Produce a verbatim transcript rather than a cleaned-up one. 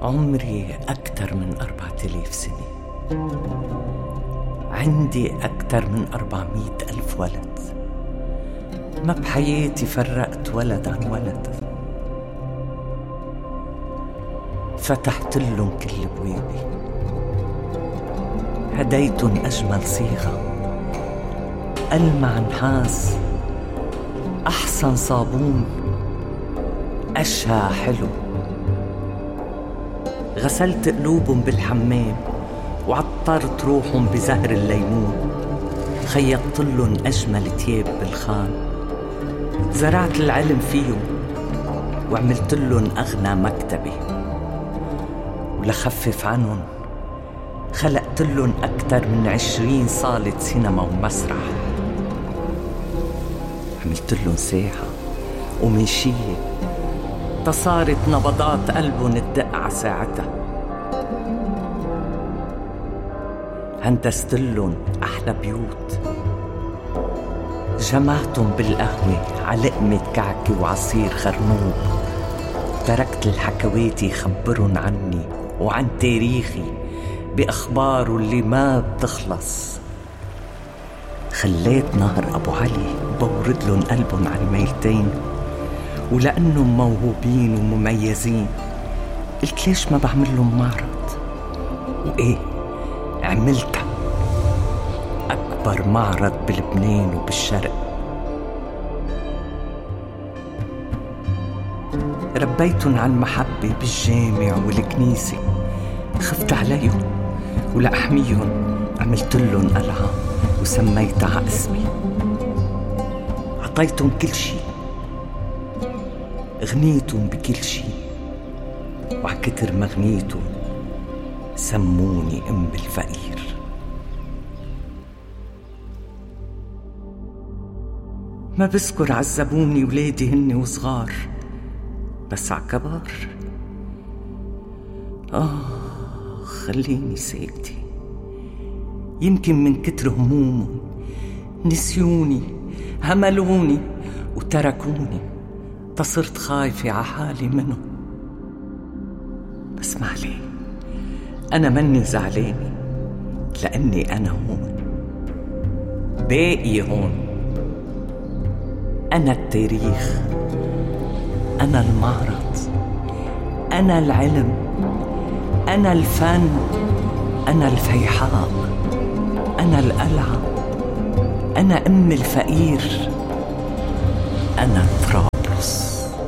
عمري أكتر من أربعة آلاف سنة، عندي أكتر من أربعمائة ألف ولد، ما بحياتي فرقت ولد عن ولد. فتحت لهم كل بوابي، هديتن أجمل صيغة، ألمع نحاس، أحسن صابون، أشهى حلو. غسلت قلوبهم بالحمام وعطرت روحهم بزهر الليمون، خيطت لهم أجمل تياب بالخان، زرعت العلم فيهم وعملت لهم أغنى مكتبة. ولخفف عنهم خلقت لهم أكتر من عشرين صالة سينما ومسرح، عملت لهم ساحة ومنشية تصارت نبضات قلبهم تدق على ساعتها. هندست لهم أحلى بيوت، جمعتهم بالقهوة على لقمة كعكة وعصير خرنوب. تركت الحكوات يخبرن عني وعن تاريخي بأخباره اللي ما بتخلص. خليت نهر أبو علي بورد لهم قلبهم على الميتين، ولأنهم موهوبين ومميزين قلت ليش ما بعمل لهم معرض؟ وإيه عملتها، أكبر معرض بلبنان وبالشرق. ربيتن على المحبة بالجامع والكنيسة، خفت عليهم ولأحميهم عملت لهم قلعة وسميتها على اسمي. عطيتهم كل شي، غنيتهم بكل شي، وعكتر ما غنيتهم سموني أم الفقير. ما بذكر عذبوني ولادي هن وصغار، بس عكبار آه خليني ساكتة. يمكن من كتر همومهم نسيوني، هملوني وتركوني، تصرت خايفة على حالي منهم. بس ما عليه، أنا مني زعلانة لأني أنا هون، باقي هون. أنا التاريخ، أنا المعرض، أنا العلم، أنا الفن، أنا الفيحاء، أنا القلعة، أنا أم الفقير، أنا التراب.